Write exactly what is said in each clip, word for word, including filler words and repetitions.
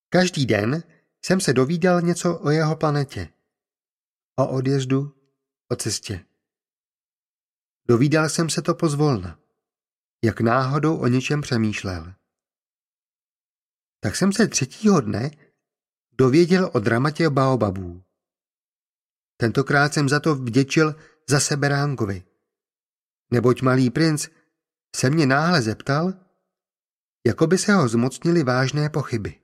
Každý den jsem se dovídal něco o jeho planetě. O odjezdu, o cestě. Dovídal jsem se to pozvolna, jak náhodou o něčem přemýšlel. Tak jsem se třetího dne dověděl o dramatě baobabů. Tentokrát jsem za to vděčil zase beránkovi, neboť malý princ se mě náhle zeptal, jako by se ho zmocnily vážné pochyby.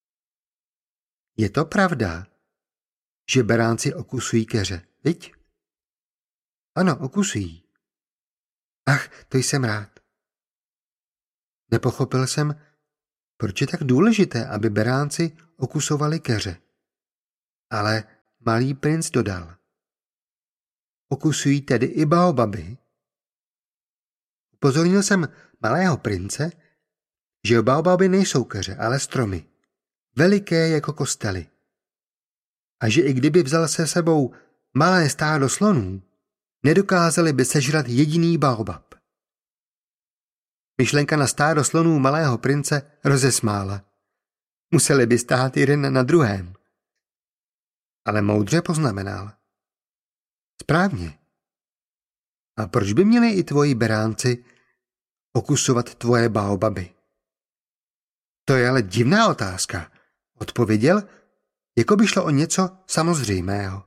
Je to pravda, že beránci okusují keře, viď? Ano, okusují. Ach, to jsem rád. Nepochopil jsem, proč je tak důležité, aby beránci okusovali keře. Ale malý princ dodal. Okusují tedy i baobaby. Upozornil jsem malého prince, že baobaby nejsou keře, ale stromy, veliké jako kostely. A že i kdyby vzal se sebou malé stádo slonů, nedokázali by sežrat jediný baobab. Myšlenka na stádo slonů malého prince rozesmála. Museli by stát jeden na druhém. Ale moudře poznamenal. Správně. A proč by měli i tvoji beránci okusovat tvoje baobaby? To je ale divná otázka, odpověděl, jako by šlo o něco samozřejmého.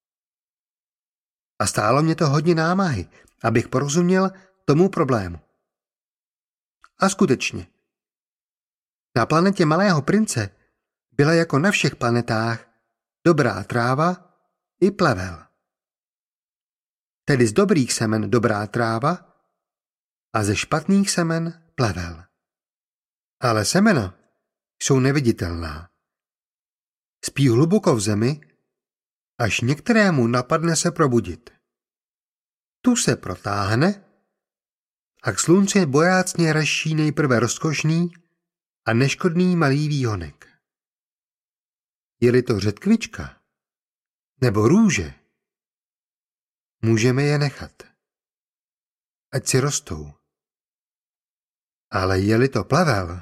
A stálo mě to hodně námahy, abych porozuměl tomu problému. A skutečně. Na planetě malého prince byla jako na všech planetách dobrá tráva i plevel. Tedy z dobrých semen dobrá tráva a ze špatných semen plevel. Ale semena jsou neviditelná. Spí hluboko v zemi, až některému napadne se probudit. Tu se protáhne a k slunci bojácně raší nejprve rozkošný a neškodný malý výhonek. Je-li to řetkvička nebo růže, můžeme je nechat. Ať si rostou. Ale je-li to plevel,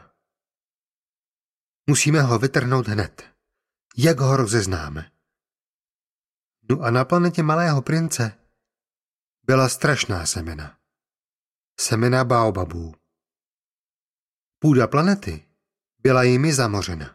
musíme ho vytrhnout hned. Jak ho rozeznáme? No a na planetě malého prince byla strašná semena. Semena baobabů. Půda planety byla jimi zamořena.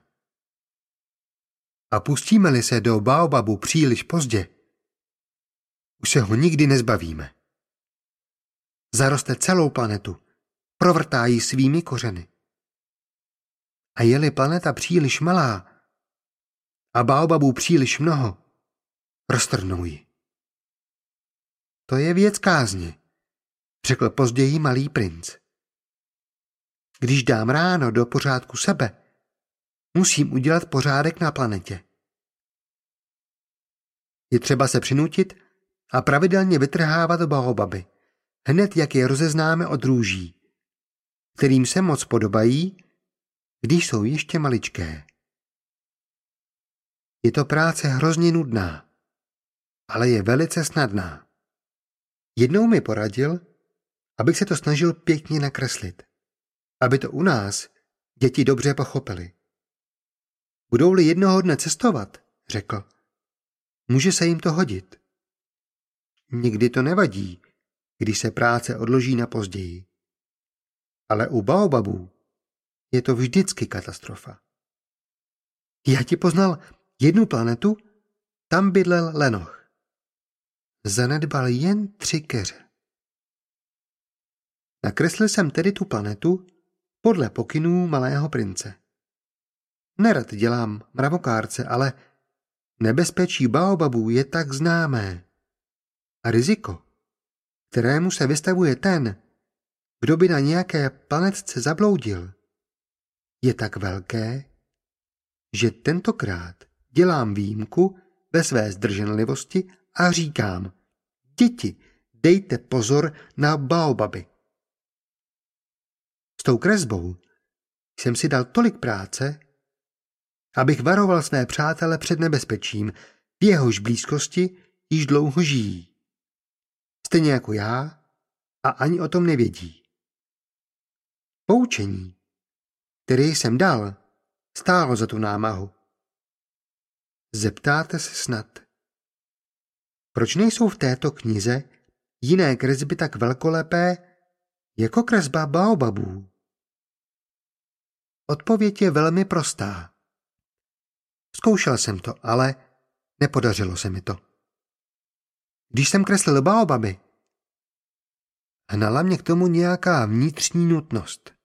A pustíme-li se do baobabu příliš pozdě, už se ho nikdy nezbavíme. Zaroste celou planetu, provrtá ji svými kořeny. A je-li planeta příliš malá a baobabů příliš mnoho, roztrhnou ji. To je věc kázně, řekl později malý princ. Když dám ráno do pořádku sebe, musím udělat pořádek na planetě. Je třeba se přinutit a pravidelně vytrhávat baobaby, hned jak je rozeznáme od růží, kterým se moc podobají, když jsou ještě maličké. Je to práce hrozně nudná, ale je velice snadná. Jednou mi poradil, abych se to snažil pěkně nakreslit, aby to u nás děti dobře pochopili. Budou-li jednoho dne cestovat, řekl, může se jim to hodit. Nikdy to nevadí, když se práce odloží na později. Ale u baobabů je to vždycky katastrofa. Já ti poznal jednu planetu, tam bydlel lenoch. Zanedbal jen tři keře. Nakreslil jsem tedy tu planetu podle pokynů malého prince. Nerad dělám mravokárce, ale nebezpečí baobabů je tak známé. A riziko, kterému se vystavuje ten, kdo by na nějaké planetce zabloudil, je tak velké, že tentokrát dělám výjimku ve své zdrženlivosti a říkám, děti, dejte pozor na baobaby. S tou kresbou jsem si dal tolik práce, abych varoval své přátele před nebezpečím, v jehož blízkosti již dlouho žijí. Stejně jako já a ani o tom nevědí. Poučení, které jsem dal, Stálo za tu námahu. Zeptáte se snad, proč nejsou v této knize jiné kresby tak velkolepé jako kresba baobabů? Odpověď je velmi prostá. Zkoušel jsem to, ale nepodařilo se mi to. Když jsem kreslil baobaby, hnala mě k tomu nějaká vnitřní nutnost.